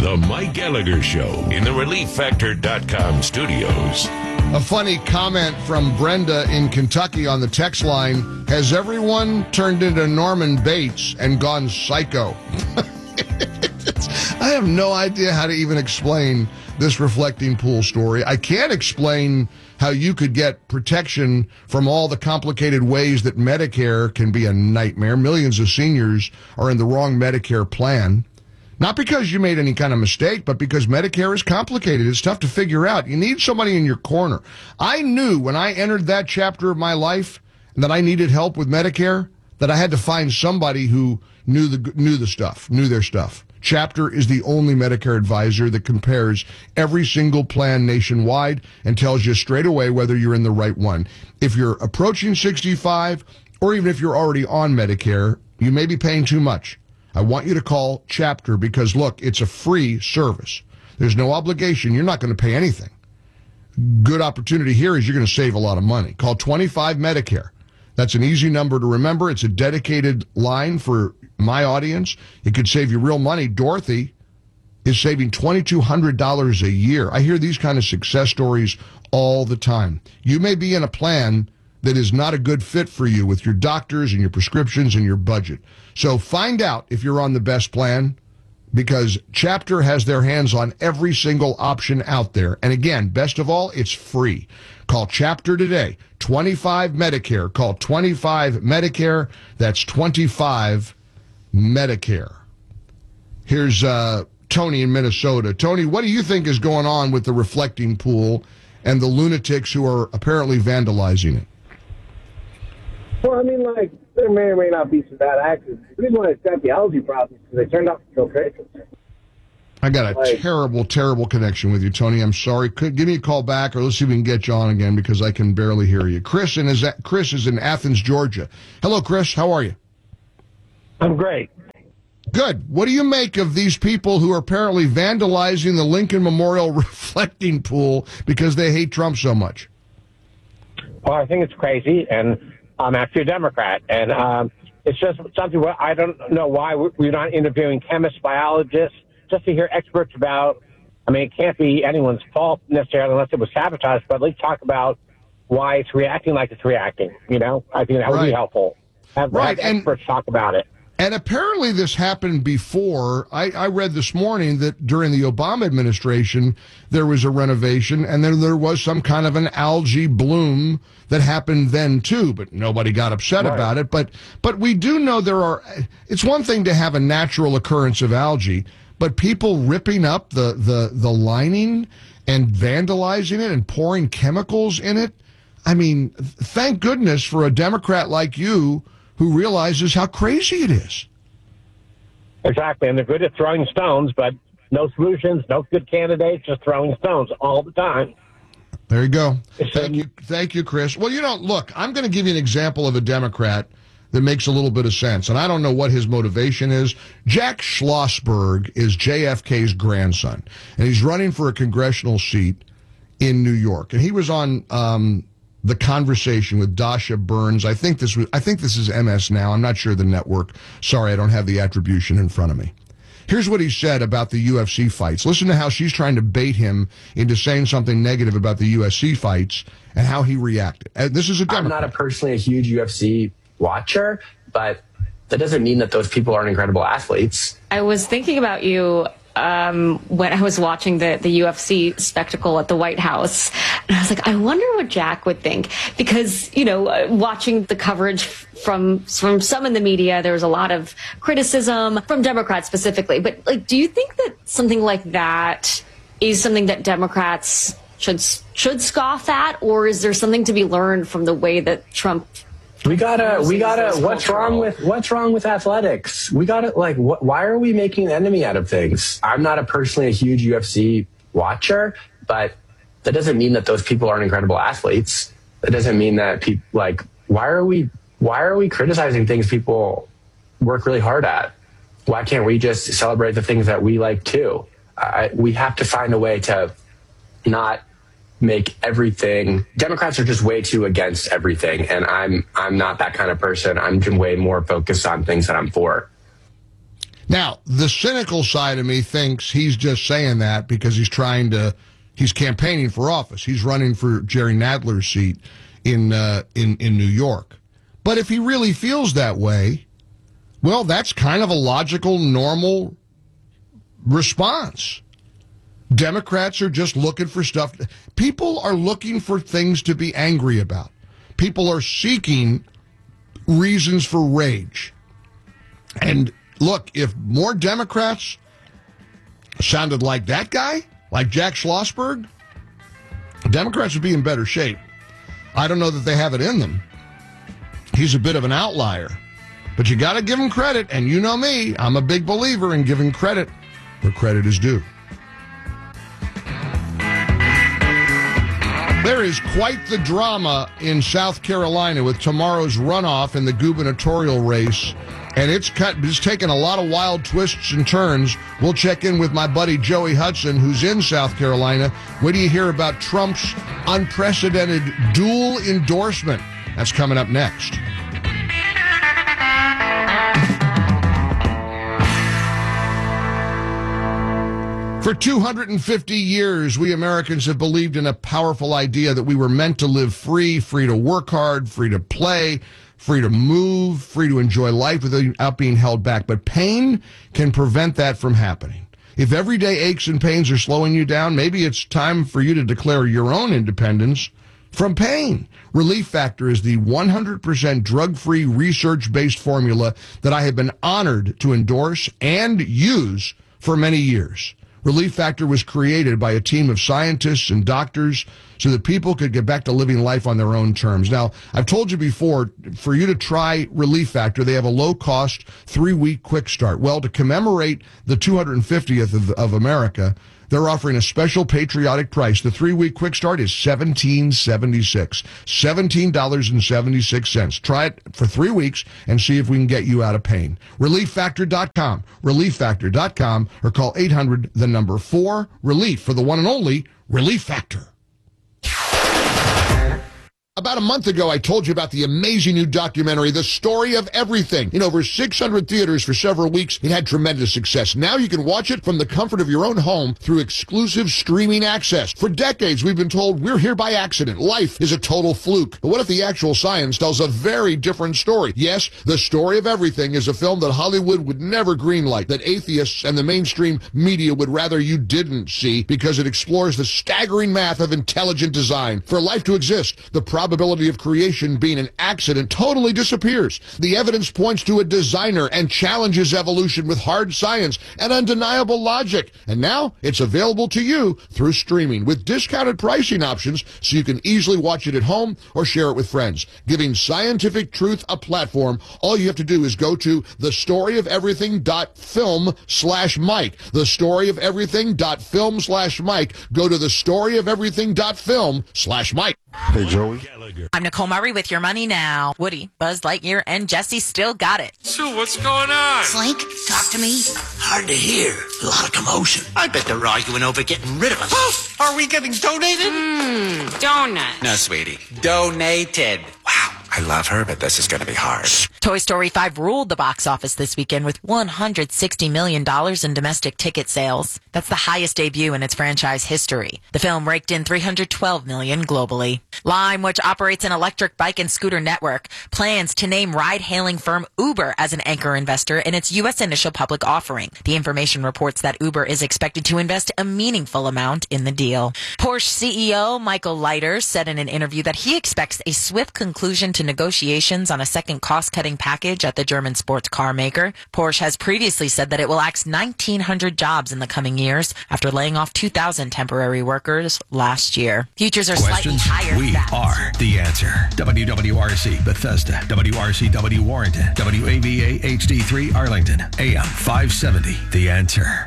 The Mike Gallagher Show in the ReliefFactor.com studios. A funny comment from Brenda in Kentucky on the text line. Has everyone turned into Norman Bates and gone psycho? I have no idea how to even explain this reflecting pool story. I can't explain how you could get protection from all the complicated ways that Medicare can be a nightmare. Millions of seniors are in the wrong Medicare plan. Not because you made any kind of mistake, but because Medicare is complicated. It's tough to figure out. You need somebody in your corner. I knew when I entered that chapter of my life that I needed help with Medicare, that I had to find somebody who knew their stuff. Chapter is the only Medicare advisor that compares every single plan nationwide and tells you straight away whether you're in the right one. If you're approaching 65, or even if you're already on Medicare, you may be paying too much. I want you to call Chapter because, look, it's a free service. There's no obligation. You're not going to pay anything. Good opportunity here is you're going to save a lot of money. Call 25 Medicare. That's an easy number to remember. It's a dedicated line for my audience. It could save you real money. Dorothy is saving $2,200 a year. I hear these kind of success stories all the time. You may be in a plan that is not a good fit for you with your doctors and your prescriptions and your budget. So find out if you're on the best plan, because Chapter has their hands on every single option out there. And again, best of all, it's free. Call Chapter today. 25 Medicare. Call 25 Medicare. That's 25 Medicare. Here's Tony in Minnesota. Tony, what do you think is going on with the reflecting pool and the lunatics who are apparently vandalizing it? Well, I mean, like, there may or may not be some bad actors. The reason why it's got the algae problems is because they turned out to kill crickets. I got a terrible connection with you, Tony. I'm sorry. Give me a call back, or let's see if we can get you on again because I can barely hear you. Chris is in Athens, Georgia. Hello, Chris. How are you? I'm great. Good. What do you make of these people who are apparently vandalizing the Lincoln Memorial reflecting pool because they hate Trump so much? Well, I think it's crazy, and I'm actually a Democrat, and it's just something where I don't know why we're not interviewing chemists, biologists, just to hear experts about. I mean, it can't be anyone's fault necessarily unless it was sabotage, but at least talk about why it's reacting like it's reacting. You know, I think that would be helpful. Have experts talk about it. And apparently this happened before. I read this morning that during the Obama administration, there was a renovation, and then there was some kind of an algae bloom that happened then, too, but nobody got upset about it. But we do know it's one thing to have a natural occurrence of algae, but people ripping up the lining and vandalizing it and pouring chemicals in it. I mean, thank goodness for a Democrat like you who realizes how crazy it is. Exactly, and they're good at throwing stones, but no solutions, no good candidates, just throwing stones all the time. There you go. Thank you, Chris. Well, look, I'm going to give you an example of a Democrat that makes a little bit of sense, and I don't know what his motivation is. Jack Schlossberg is JFK's grandson, and he's running for a congressional seat in New York, and he was on The Conversation with Dasha Burns. I think this is MS Now. I'm not sure the network. Sorry, I don't have the attribution in front of me. Here's what he said about the UFC fights. Listen to how she's trying to bait him into saying something negative about the UFC fights and how he reacted. This is a Democrat. I'm not personally a huge UFC watcher, but that doesn't mean that those people aren't incredible athletes. I was thinking about you when I was watching the UFC spectacle at the White House. And I was like, I wonder what Jack would think. Because, watching the coverage from some in the media, there was a lot of criticism from Democrats specifically. But, do you think that something like that is something that Democrats should scoff at? Or is there something to be learned from the way that Trump... We gotta. What's wrong with athletics? We gotta why are we making an enemy out of things? I'm not personally a huge UFC watcher, but that doesn't mean that those people aren't incredible athletes. That doesn't mean that people why are we criticizing things people work really hard at? Why can't we just celebrate the things that we like too? We have to find a way to not make everything. Democrats are just way too against everything, and I'm not that kind of person. I'm just way more focused on things that I'm for. Now, the cynical side of me thinks he's just saying that because he's campaigning for office. He's running for Jerry Nadler's seat in New York. But if he really feels that way, well, that's kind of a logical, normal response. Democrats are just looking for stuff. People are looking for things to be angry about. People are seeking reasons for rage. And look, if more Democrats sounded like that guy, like Jack Schlossberg, Democrats would be in better shape. I don't know that they have it in them. He's a bit of an outlier. But you got to give him credit, and you know me, I'm a big believer in giving credit where credit is due. There is quite the drama in South Carolina with tomorrow's runoff in the gubernatorial race, and it's taken a lot of wild twists and turns. We'll check in with my buddy Joey Hudson, who's in South Carolina. What do you hear about Trump's unprecedented dual endorsement? That's coming up next. For 250 years, we Americans have believed in a powerful idea that we were meant to live free to work hard, free to play, free to move, free to enjoy life without being held back. But pain can prevent that from happening. If everyday aches and pains are slowing you down, maybe it's time for you to declare your own independence from pain. Relief Factor is the 100% drug-free, research-based formula that I have been honored to endorse and use for many years. Relief Factor was created by a team of scientists and doctors so that people could get back to living life on their own terms. Now, I've told you before, for you to try Relief Factor, they have a low-cost 3-week quick start. Well, to commemorate the 250th of America, they're offering a special patriotic price. The 3-week quick start is $17.76. $17.76. Try it for 3 weeks and see if we can get you out of pain. ReliefFactor.com. ReliefFactor.com, or call 800-4-RELIEF for the one and only Relief Factor. About a month ago, I told you about the amazing new documentary, The Story of Everything. In over 600 theaters for several weeks, it had tremendous success. Now you can watch it from the comfort of your own home through exclusive streaming access. For decades, we've been told we're here by accident. Life is a total fluke. But what if the actual science tells a very different story? Yes, The Story of Everything is a film that Hollywood would never greenlight, that atheists and the mainstream media would rather you didn't see, because it explores the staggering math of intelligent design. For life to exist, the probability of creation being an accident totally disappears. The evidence points to a designer and challenges evolution with hard science and undeniable logic. And now it's available to you through streaming with discounted pricing options so you can easily watch it at home or share it with friends. Giving scientific truth a platform, all you have to do is go to thestoryofeverything.film/Mike. Thestoryofeverything.film/Mike. Go to thestoryofeverything.film/Mike. Hey, Joey. I'm Nicole Murray with Your Money Now. Woody, Buzz Lightyear, and Jesse still got it. Sue, what's going on? Slink, talk to me. Hard to hear. A lot of commotion. I bet they're arguing over getting rid of us. Oh, are we getting donated? Donut. No, sweetie. Donated. Wow. I love her, but this is going to be hard. Toy Story 5 ruled the box office this weekend with $160 million in domestic ticket sales. That's the highest debut in its franchise history. The film raked in $312 million globally. Lime, which operates an electric bike and scooter network, plans to name ride-hailing firm Uber as an anchor investor in its U.S. initial public offering. The information reports that Uber is expected to invest a meaningful amount in the deal. Porsche CEO Michael Leiter said in an interview that he expects a swift conclusion to negotiations on a second cost-cutting package at the German sports car maker. Porsche has previously said that it will axe 1,900 jobs in the coming years after laying off 2,000 temporary workers last year. Futures are slightly higher. We are the answer. WWRC Bethesda, WRCW Warrenton, WAVA HD3 Arlington, AM 570. The Answer.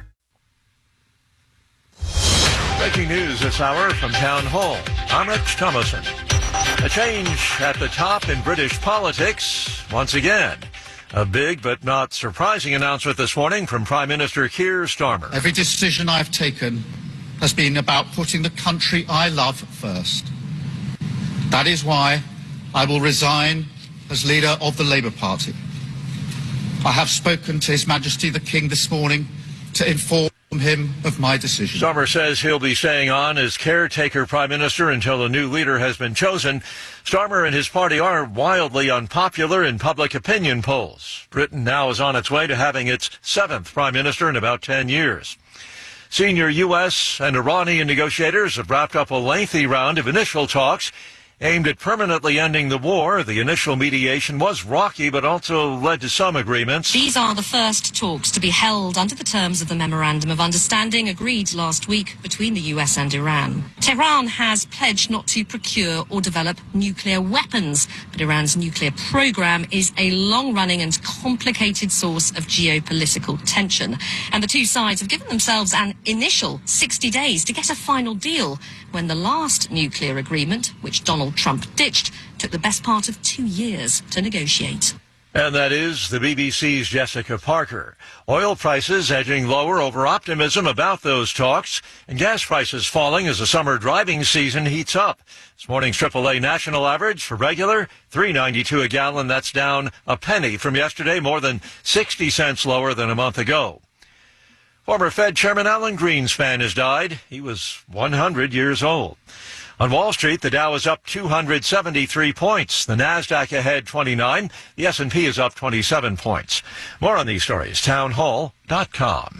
Breaking news this hour from Town Hall. I'm Rich Thomason. A change at the top in British politics once again. A big but not surprising announcement this morning from Prime Minister Keir Starmer. Every decision I've taken has been about putting the country I love first. That is why I will resign as leader of the Labour Party. I have spoken to His Majesty the King this morning to inform him of my decision. Starmer says he'll be staying on as caretaker prime minister until a new leader has been chosen. Starmer and his party are wildly unpopular in public opinion polls. Britain now is on its way to having its 7th prime minister in about 10 years. Senior U.S. and Iranian negotiators have wrapped up a lengthy round of initial talks aimed at permanently ending the war. The initial mediation was rocky, but also led to some agreements. These are the first talks to be held under the terms of the Memorandum of Understanding agreed last week between the US and Iran. Tehran has pledged not to procure or develop nuclear weapons, but Iran's nuclear program is a long-running and complicated source of geopolitical tension. And the two sides have given themselves an initial 60 days to get a final deal, when the last nuclear agreement, which Donald Trump ditched, took the best part of 2 years to negotiate. And that is the BBC's Jessica Parker. Oil prices edging lower over optimism about those talks, and gas prices falling as the summer driving season heats up. This morning's AAA national average for regular, $3.92 a gallon. That's down a penny from yesterday, more than 60 cents lower than a month ago. Former Fed Chairman Alan Greenspan has died. He was 100 years old. On Wall Street, the Dow is up 273 points. The Nasdaq ahead 29. The S&P is up 27 points. More on these stories, townhall.com.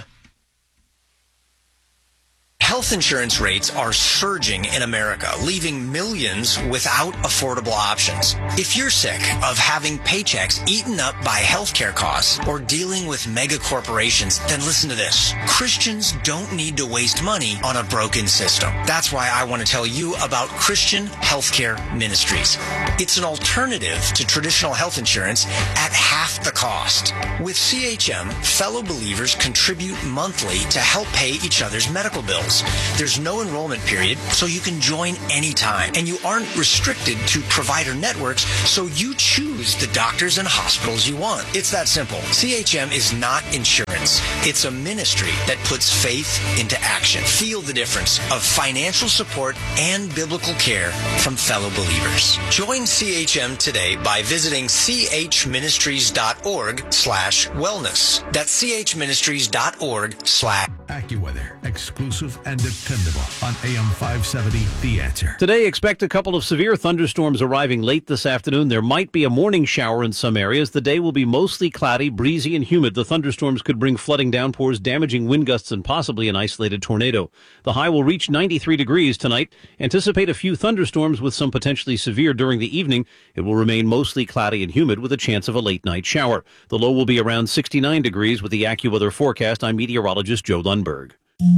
Health insurance rates are surging in America, leaving millions without affordable options. If you're sick of having paychecks eaten up by healthcare costs or dealing with mega corporations, then listen to this. Christians don't need to waste money on a broken system. That's why I want to tell you about Christian Healthcare Ministries. It's an alternative to traditional health insurance at half the cost. With CHM, fellow believers contribute monthly to help pay each other's medical bills. There's no enrollment period, so you can join anytime. And you aren't restricted to provider networks, so you choose the doctors and hospitals you want. It's that simple. CHM is not insurance. It's a ministry that puts faith into action. Feel the difference of financial support and biblical care from fellow believers. Join CHM today by visiting chministries.org/wellness. That's chministries.org/. AccuWeather, exclusive and dependable on AM 570, The Answer. Today, expect a couple of severe thunderstorms arriving late this afternoon. There might be a morning shower in some areas. The day will be mostly cloudy, breezy, and humid. The thunderstorms could bring flooding downpours, damaging wind gusts, and possibly an isolated tornado. The high will reach 93 degrees tonight. Anticipate a few thunderstorms with some potentially severe during the evening. It will remain mostly cloudy and humid with a chance of a late night shower. The low will be around 69 degrees with the AccuWeather forecast. I'm meteorologist Joe Lundberg.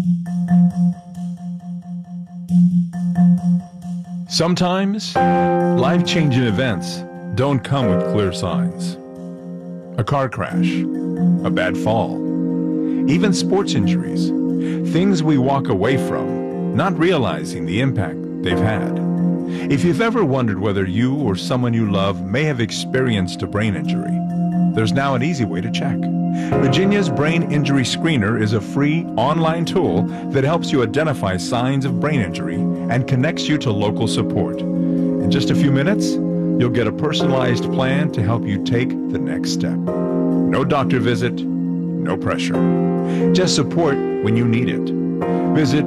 Sometimes, life-changing events don't come with clear signs. A car crash, a bad fall, even sports injuries. Things we walk away from, not realizing the impact they've had. If you've ever wondered whether you or someone you love may have experienced a brain injury, there's now an easy way to check. Virginia's Brain Injury Screener is a free online tool that helps you identify signs of brain injury and connects you to local support. In just a few minutes, you'll get a personalized plan to help you take the next step. No doctor visit, no pressure. Just support when you need it. Visit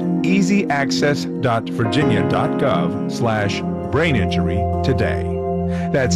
easyaccess.virginia.gov/brain injury today. That's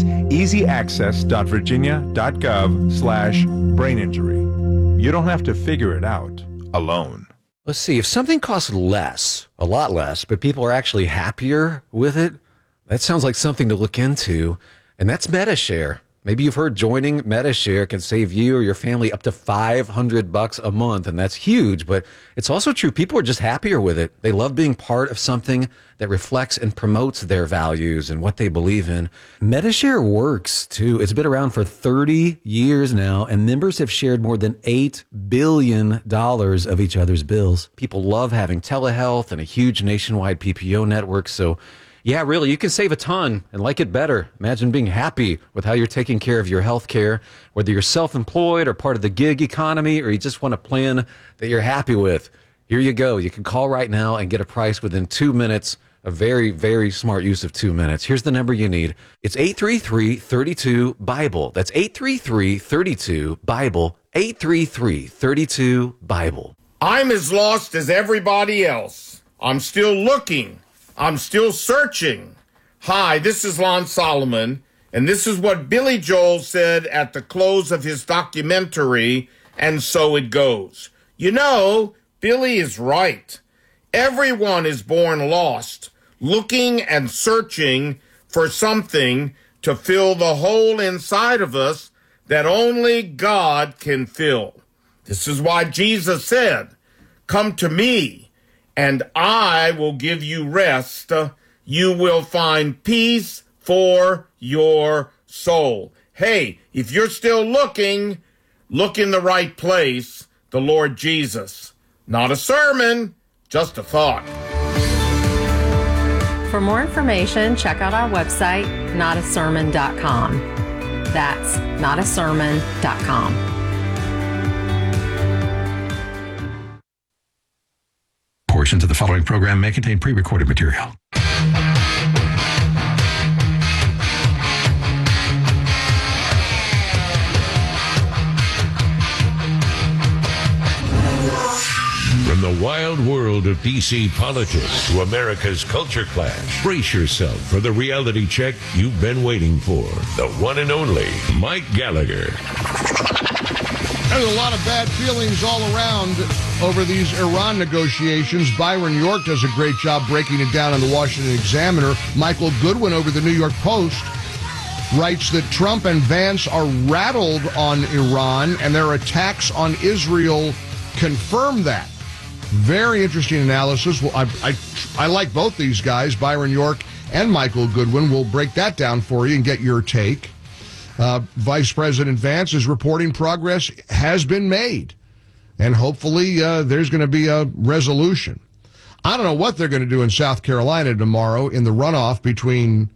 easyaccess.virginia.gov/brain injury. You don't have to figure it out alone. Let's see, if something costs less, a lot less, but people are actually happier with it, that sounds like something to look into, and that's MediShare. Maybe you've heard joining MediShare can save you or your family up to $500 a month, and that's huge, but it's also true. People are just happier with it. They love being part of something that reflects and promotes their values and what they believe in. MediShare works, too. It's been around for 30 years now, and members have shared more than $8 billion of each other's bills. People love having telehealth and a huge nationwide PPO network, so yeah, really, you can save a ton and like it better. Imagine being happy with how you're taking care of your health care, whether you're self-employed or part of the gig economy, or you just want a plan that you're happy with. Here you go. You can call right now and get a price within 2 minutes. A very, very smart use of 2 minutes. Here's the number you need. It's 833-32-BIBLE. That's 833-32-BIBLE. 833-32-BIBLE. I'm as lost as everybody else. I'm still looking. I'm still searching. Hi, this is Lon Solomon, and this is what Billy Joel said at the close of his documentary, And So It Goes. You know, Billy is right. Everyone is born lost, looking and searching for something to fill the hole inside of us that only God can fill. This is why Jesus said, "Come to me, and I will give you rest. You will find peace for your soul." Hey, if you're still looking, look in the right place, the Lord Jesus. Not a sermon, just a thought. For more information, check out our website, notasermon.com. That's notasermon.com. Portions of the following program may contain pre-recorded material. From the wild world of D.C. politics to America's culture clash, brace yourself for the reality check you've been waiting for. The one and only Mike Gallagher. There's a lot of bad feelings all around over these Iran negotiations. Byron York does a great job breaking it down in the Washington Examiner. Michael Goodwin over the New York Post writes that Trump and Vance are rattled on Iran, and their attacks on Israel confirm that. Very interesting analysis. Well, I like both these guys, Byron York and Michael Goodwin. We'll break that down for you and get your take. Vice President Vance is reporting progress has been made, and hopefully there's going to be a resolution. I don't know what they're going to do in South Carolina tomorrow in the runoff between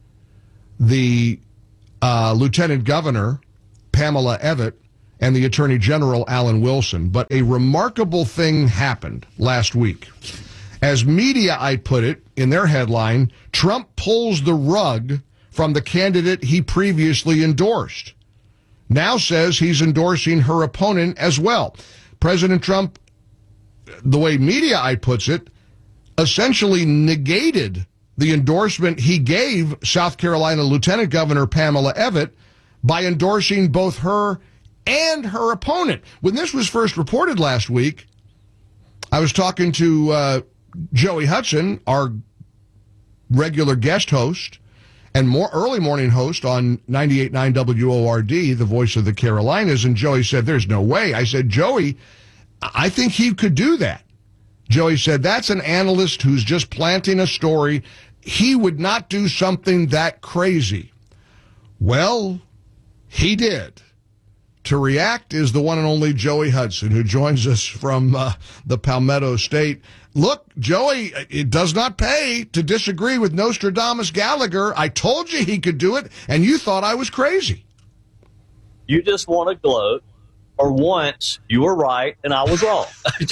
the Lieutenant Governor, Pamela Evette, and the Attorney General, Alan Wilson. But a remarkable thing happened last week. As Mediaite put it in their headline, Trump pulls the rug from the candidate he previously endorsed. Now says he's endorsing her opponent as well. President Trump, the way Mediaite puts it, essentially negated the endorsement he gave South Carolina Lieutenant Governor Pamela Evette by endorsing both her and her opponent. When this was first reported last week, I was talking to Joey Hudson, our regular guest host and more early morning host on 98.9 WORD, the voice of the Carolinas, and Joey said, "There's no way." I said, "Joey, I think he could do that." Joey said, "That's an analyst who's just planting a story. He would not do something that crazy." Well, he did. To react is the one and only Joey Hudson, who joins us from the Palmetto State. Look, Joey, it does not pay to disagree with Nostradamus Gallagher. I told you he could do it, and you thought I was crazy. You just want to gloat, or once you were right and I was wrong.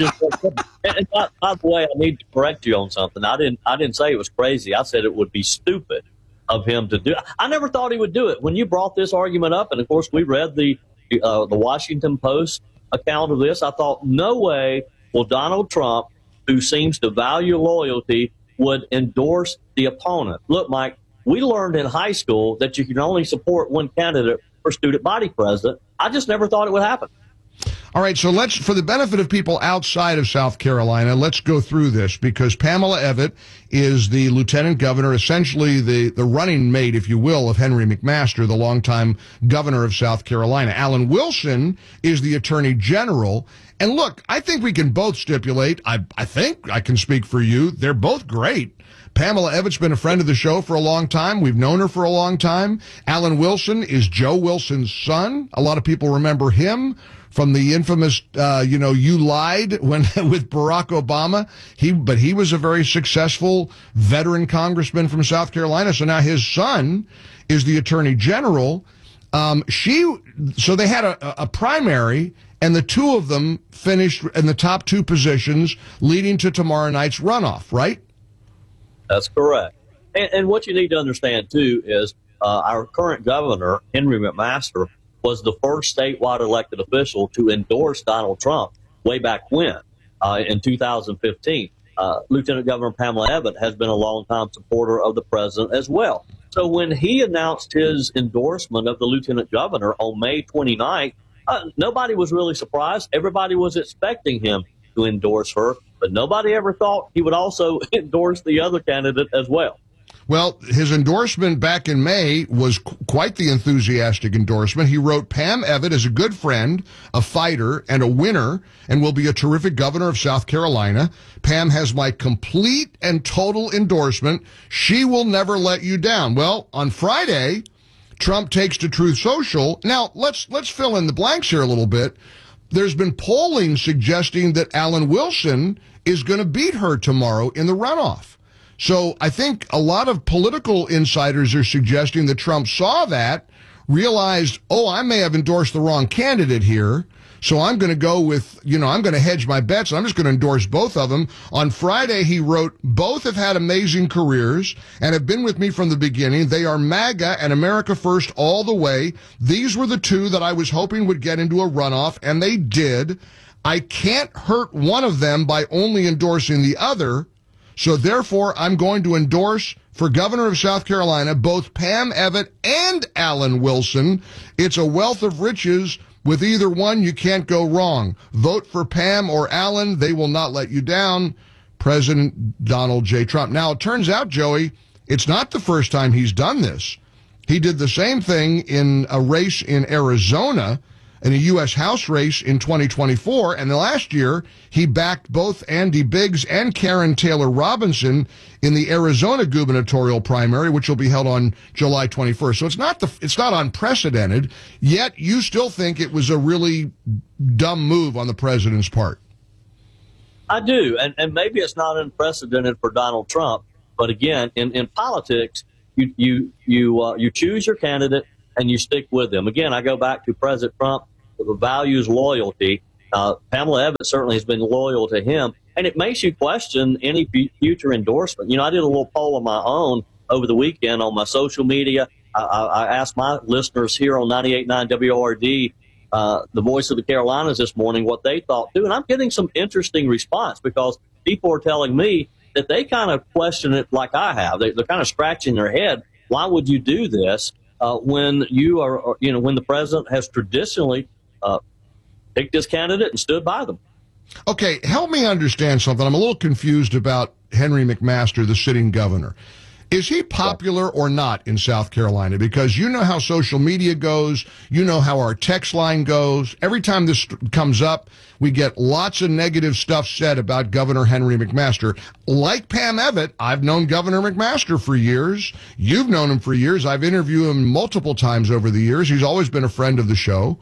And by the way, I need to correct you on something. I didn't say it was crazy. I said it would be stupid of him to do it. I never thought he would do it. When you brought this argument up, and of course we read the Washington Post account of this, I thought, no way will Donald Trump, who seems to value loyalty, would endorse the opponent. Look, Mike, we learned in high school that you can only support one candidate for student body president. I just never thought it would happen. All right, so let's, for the benefit of people outside of South Carolina, let's go through this, because Pamela Evette is the lieutenant governor, essentially the running mate, if you will, of Henry McMaster, the longtime governor of South Carolina. Alan Wilson is the attorney general. And look, I think we can both stipulate, I think I can speak for you, they're both great. Pamela Evette's been a friend of the show for a long time. We've known her for a long time. Alan Wilson is Joe Wilson's son. A lot of people remember him from the infamous, you lied when with Barack Obama. But he was a very successful veteran congressman from South Carolina. So now his son is the attorney general. So they had a primary, and the two of them finished in the top two positions, leading to tomorrow night's runoff, right? That's correct. And what you need to understand, too, is our current governor, Henry McMaster, was the first statewide elected official to endorse Donald Trump way back when, in 2015. Lieutenant Governor Pamela Abbott has been a longtime supporter of the president as well. So when he announced his endorsement of the lieutenant governor on May 29th, nobody was really surprised. Everybody was expecting him to endorse her, but nobody ever thought he would also endorse the other candidate as well. Well, his endorsement back in May was quite the enthusiastic endorsement. He wrote, Pam Abbott is a good friend, a fighter, and a winner, and will be a terrific governor of South Carolina. Pam has my complete and total endorsement. She will never let you down. Well, on Friday, Trump takes to Truth Social. Now, let's fill in the blanks here a little bit. There's been polling suggesting that Alan Wilson is going to beat her tomorrow in the runoff. So I think a lot of political insiders are suggesting that Trump saw that, realized, I may have endorsed the wrong candidate here, so I'm going to go with, I'm going to hedge my bets, and I'm just going to endorse both of them. On Friday, he wrote, both have had amazing careers and have been with me from the beginning. They are MAGA and America First all the way. These were the two that I was hoping would get into a runoff, and they did. I can't hurt one of them by only endorsing the other. So therefore, I'm going to endorse for governor of South Carolina both Pam Abbott and Alan Wilson. It's a wealth of riches. With either one, you can't go wrong. Vote for Pam or Alan. They will not let you down. President Donald J. Trump. Now, it turns out, Joey, it's not the first time he's done this. He did the same thing in a race in Arizona, in a U.S. House race in 2024, and the last year he backed both Andy Biggs and Karen Taylor Robinson in the Arizona gubernatorial primary, which will be held on July 21st. So it's not unprecedented, yet you still think it was a really dumb move on the president's part. I do, and maybe it's not unprecedented for Donald Trump, but again, in politics, you choose your candidate and you stick with them. Again, I go back to President Trump, values loyalty. Pamela Abbott certainly has been loyal to him, and it makes you question any future endorsement. I did a little poll of my own over the weekend on my social media. I asked my listeners here on 98.9 WORD, the Voice of the Carolinas this morning, what they thought too, and I'm getting some interesting response because people are telling me that they kind of question it like I have. They're kind of scratching their head. Why would you do this? When you are, when the president has traditionally picked his candidate and stood by them. Okay, help me understand something. I'm a little confused about Henry McMaster, the sitting governor. Is he popular or not in South Carolina? Because you know how social media goes. You know how our text line goes. Every time this comes up, we get lots of negative stuff said about Governor Henry McMaster. Like Pam Abbott, I've known Governor McMaster for years. You've known him for years. I've interviewed him multiple times over the years. He's always been a friend of the show.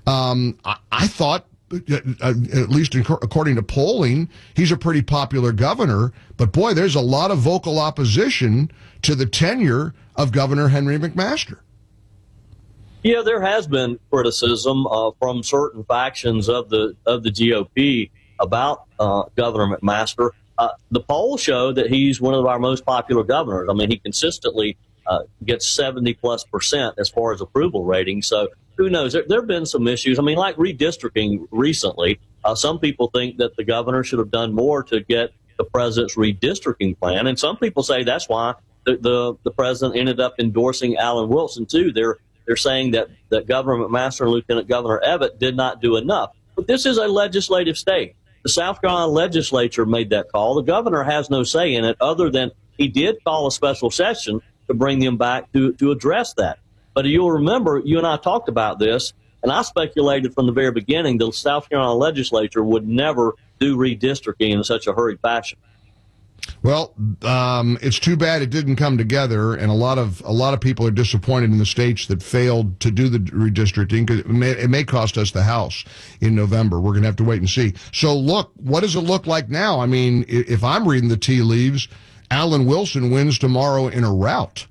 I thought, at least according to polling, he's a pretty popular governor. But boy, there's a lot of vocal opposition to the tenure of Governor Henry McMaster. Yeah, there has been criticism from certain factions of the GOP about Governor McMaster. The polls show that he's one of our most popular governors. I mean, he consistently gets 70+% as far as approval rating. So who knows? There have been some issues. I mean, like redistricting recently. Some people think that the governor should have done more to get the president's redistricting plan. And some people say that's why the president ended up endorsing Alan Wilson, too. They're saying that Governor McMaster and Lieutenant Governor Abbott did not do enough. But this is a legislative state. The South Carolina legislature made that call. The governor has no say in it other than he did call a special session to bring them back to address that. But you'll remember, you and I talked about this, and I speculated from the very beginning the South Carolina legislature would never do redistricting in such a hurried fashion. Well, it's too bad it didn't come together, and a lot of people are disappointed in the states that failed to do the redistricting, because it may cost us the House in November. We're going to have to wait and see. So, look, what does it look like now? I mean, if I'm reading the tea leaves, Alan Wilson wins tomorrow in a rout.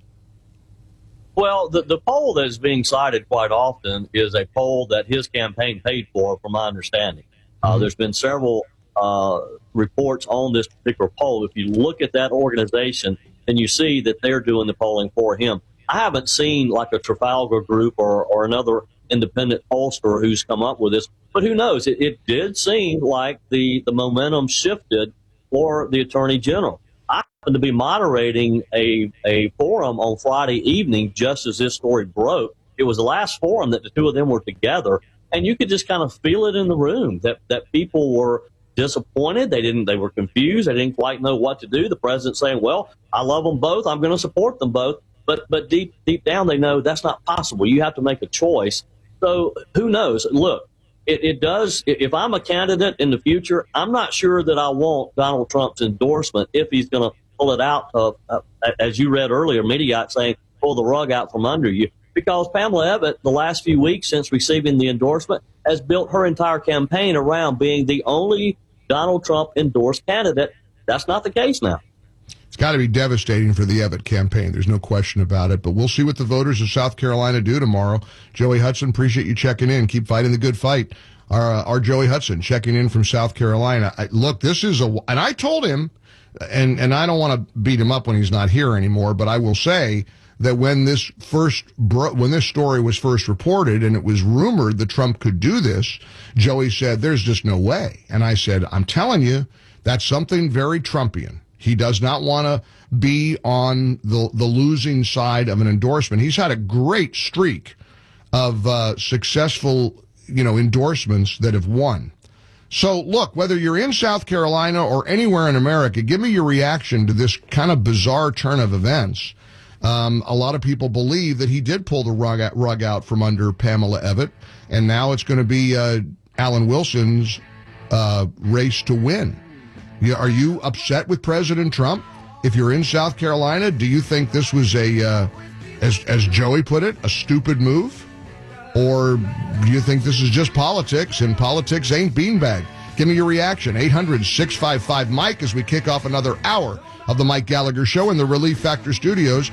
Well, the poll that is being cited quite often is a poll that his campaign paid for my understanding. There's been several reports on this particular poll. If you look at that organization, then you see that they're doing the polling for him. I haven't seen like a Trafalgar Group or another independent pollster who's come up with this, but who knows? It did seem like the momentum shifted for the Attorney General. I happened to be moderating a forum on Friday evening just as this story broke. It was the last forum that the two of them were together, and you could just kind of feel it in the room that people were disappointed. They were confused. They didn't quite know what to do. The president saying, well, I love them both. I'm going to support them both. But deep down, they know that's not possible. You have to make a choice. So who knows? Look, it does. If I'm a candidate in the future, I'm not sure that I want Donald Trump's endorsement if he's going to pull it out, as you read earlier, Mediac saying, pull the rug out from under you. Because Pamela Abbott, the last few weeks since receiving the endorsement, has built her entire campaign around being the only Donald Trump endorsed candidate. That's not the case now. It's got to be devastating for the Abbott campaign. There's no question about it. But we'll see what the voters of South Carolina do tomorrow. Joey Hudson, appreciate you checking in. Keep fighting the good fight. Our Joey Hudson checking in from South Carolina. Look, this is and I told him, and I don't want to beat him up when he's not here anymore, but I will say that when this story was first reported and it was rumored that Trump could do this, Joey said, there's just no way. And I said, I'm telling you, that's something very Trumpian. He does not want to be on the losing side of an endorsement. He's had a great streak of successful, endorsements that have won. So, look, whether you're in South Carolina or anywhere in America, give me your reaction to this kind of bizarre turn of events. A lot of people believe that he did pull the rug out from under Pamela Abbott, and now it's going to be Alan Wilson's race to win. Are you upset with President Trump? If you're in South Carolina, do you think this was as Joey put it, a stupid move? Or do you think this is just politics, and politics ain't beanbag? Give me your reaction. 800-655-MIKE as we kick off another hour of the Mike Gallagher Show in the Relief Factor Studios.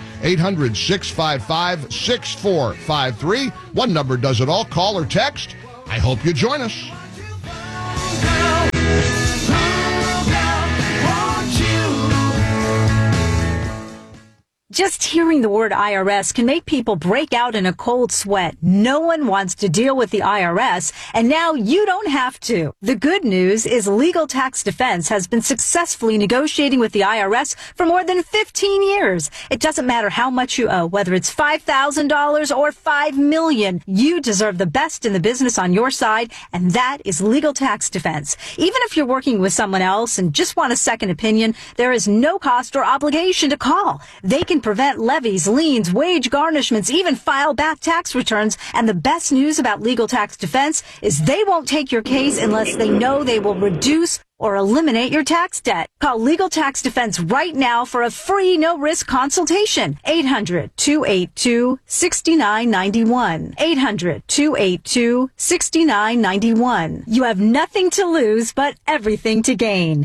800-655-6453. One number does it all. Call or text. I hope you join us. Just hearing the word IRS can make people break out in a cold sweat. No one wants to deal with the IRS, and now you don't have to. The good news is Legal Tax Defense has been successfully negotiating with the IRS for more than 15 years. It doesn't matter how much you owe, whether it's $5,000 or $5 million. You deserve the best in the business on your side, and that is Legal Tax Defense. Even if you're working with someone else and just want a second opinion, there is no cost or obligation to call. They can prevent levies, liens, wage garnishments, even file back tax returns. And the best news about Legal Tax Defense is they won't take your case unless they know they will reduce or eliminate your tax debt. Call Legal Tax Defense right now for a free no-risk consultation. 800-282-6991. 800-282-6991. You have nothing to lose but everything to gain.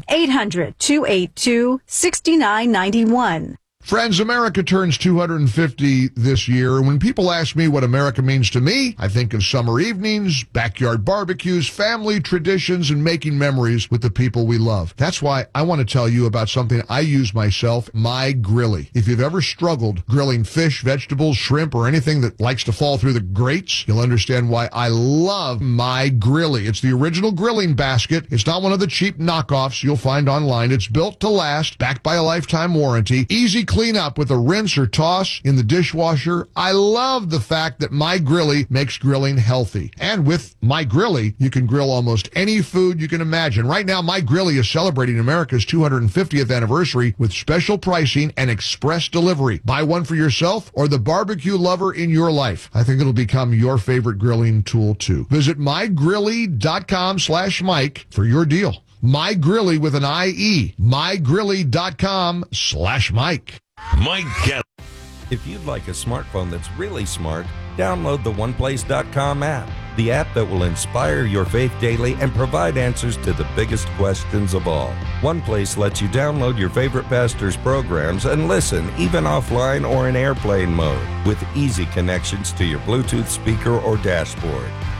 800-282-6991. Friends, America turns 250 this year. When people ask me what America means to me, I think of summer evenings, backyard barbecues, family traditions, and making memories with the people we love. That's why I want to tell you about something I use myself, My Grilly. If you've ever struggled grilling fish, vegetables, shrimp, or anything that likes to fall through the grates, you'll understand why I love My Grilly. It's the original grilling basket. It's not one of the cheap knockoffs you'll find online. It's built to last, backed by a lifetime warranty. Easy clean up with a rinse or toss in the dishwasher. I love the fact that My Grilly makes grilling healthy. And with My Grilly, you can grill almost any food you can imagine. Right now, My Grilly is celebrating America's 250th anniversary with special pricing and express delivery. Buy one for yourself or the barbecue lover in your life. I think it'll become your favorite grilling tool too. Visit mygrilly.com/Mike for your deal. My Grilly with an IE. mygrilly.com/Mike. Mike Gallagher. If you'd like a smartphone that's really smart, download the OnePlace.com app, the app that will inspire your faith daily and provide answers to the biggest questions of all. OnePlace lets you download your favorite pastor's programs and listen, even offline or in airplane mode, with easy connections to your Bluetooth speaker or dashboard.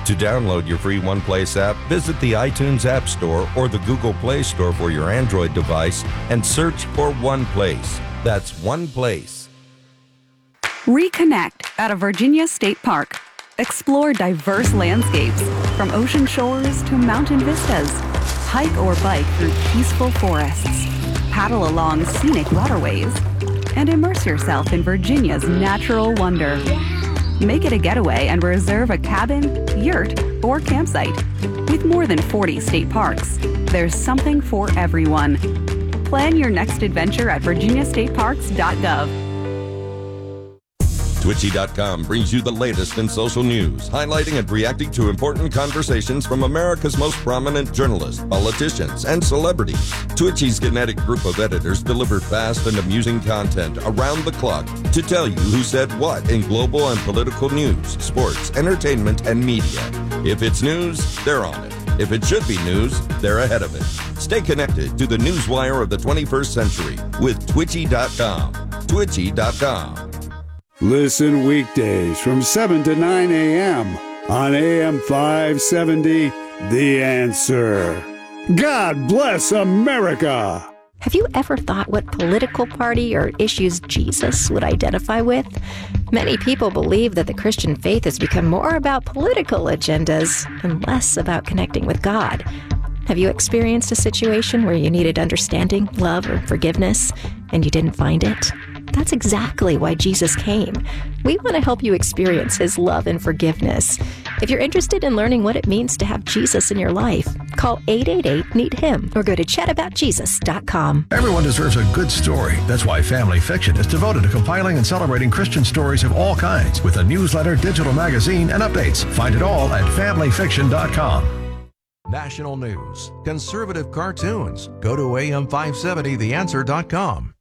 To download your free OnePlace app, visit the iTunes App Store or the Google Play Store for your Android device and search for OnePlace. That's OnePlace. Reconnect at a Virginia State Park. Explore diverse landscapes, from ocean shores to mountain vistas. Hike or bike through peaceful forests. Paddle along scenic waterways. And immerse yourself in Virginia's natural wonder. Make it a getaway and reserve a cabin, yurt, or campsite. With more than 40 state parks, there's something for everyone. Plan your next adventure at virginiastateparks.gov. Twitchy.com brings you the latest in social news, highlighting and reacting to important conversations from America's most prominent journalists, politicians, and celebrities. Twitchy's kinetic group of editors deliver fast and amusing content around the clock to tell you who said what in global and political news, sports, entertainment, and media. If it's news, they're on it. If it should be news, they're ahead of it. Stay connected to the newswire of the 21st century with Twitchy.com. Twitchy.com. Listen weekdays from 7 to 9 a.m. on AM 570, The Answer. God bless America. Have you ever thought what political party or issues Jesus would identify with? Many people believe that the Christian faith has become more about political agendas and less about connecting with God. Have you experienced a situation where you needed understanding, love, or forgiveness, and you didn't find it? That's exactly why Jesus came. We want to help you experience his love and forgiveness. If you're interested in learning what it means to have Jesus in your life, call 888-NEED-HIM or go to chataboutjesus.com. Everyone deserves a good story. That's why Family Fiction is devoted to compiling and celebrating Christian stories of all kinds with a newsletter, digital magazine, and updates. Find it all at familyfiction.com. National news, conservative cartoons. Go to AM570theanswer.com.